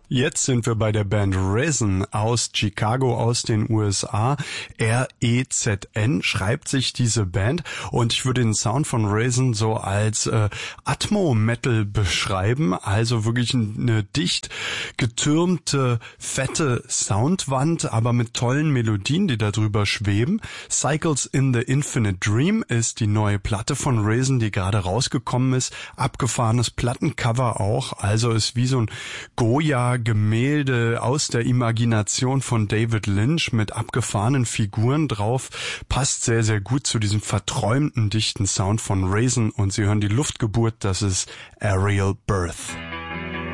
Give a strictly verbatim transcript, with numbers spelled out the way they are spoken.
Jetzt sind wir bei der Band Rezen aus Chicago, aus den U S A. R E Z N schreibt sich diese Band und ich würde den Sound von Rezen so als äh, Atmo-Metal beschreiben, also wirklich eine dicht getürmte, fette Soundwand, aber mit tollen Melodien, die da drüber schweben. Cycles in the Infinite Dream ist die neue Platte von Rezen, die gerade rausgekommen ist. Abgefahrenes Plattencover auch, also ist wie so ein Goya Gemälde aus der Imagination von David Lynch mit abgefahrenen Figuren drauf. Passt sehr, sehr gut zu diesem verträumten, dichten Sound von Rezen und Sie hören die Luftgeburt, das ist Aerial Birth.